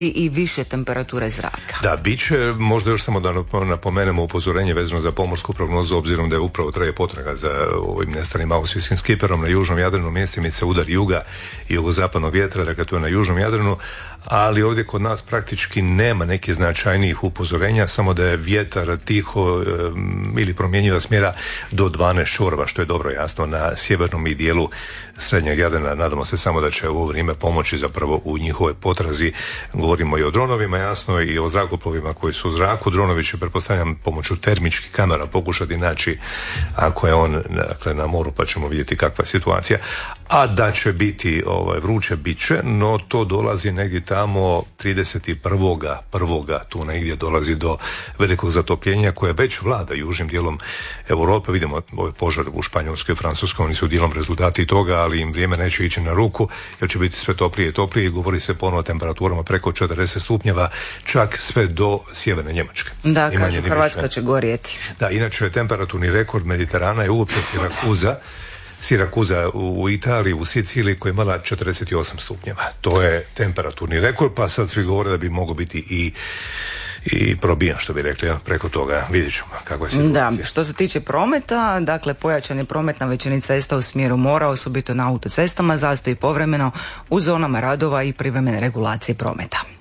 i više temperature zraka. Da, bit će, možda još samo da napomenemo upozorenje vezano za pomorsku prognozu, obzirom da je upravo traje potraga za ovim nestalim austrijskim skiperom na južnom Jadranu, mjestimice udar juga i jugozapadnog vjetra, dakle to je na južnom Jadranu, ali ovdje kod nas praktički nema nekih značajnijih upozorenja, samo da je vjetar tiho ili promjenjiva smjera do 12 čorova, što je dobro jasno na sjevernom i dijelu srednjeg Jadrana. Nadamo se samo da će ovo vrijeme pomoći zapravo u njihovoj potrazi. Govorimo i o dronovima, jasno, i o zrakoplovima koji su u zraku. Dronovi će, pretpostavljam, pomoću termičkih kamera pokušati naći ako je on, dakle, na moru, pa ćemo vidjeti kakva je situacija. A da će biti vruće, bit će, no to dolazi negdje tamo 31.1. tu negdje dolazi do velikog zatopljenja koje već vlada južnim dijelom Europe. Vidimo ove požare u Španjolskoj i Francuskoj, oni su dijelom rezultati toga, ali im vrijeme neće ići na ruku jer će biti sve toplije i toplije. Govori se ponovno o temperaturama preko 40 stupnjeva, čak sve do sjeverne Njemačke. Da, kažu Hrvatska će gorjeti. Da, inače temperaturni rekord Mediterana je uopće Sirakuza u Italiji, u Siciliji, koja je imala 48 stupnjeva. To je temperaturni rekord, pa sad svi govore da bi mogao biti i probijan, što bi rekli, preko toga. Vidjet ćemo kakva je situacija. Da, što se tiče prometa, dakle pojačan je promet na većini cesta u smjeru mora, osobito na autocestama, zastoji povremeno u zonama radova i privremene regulacije prometa.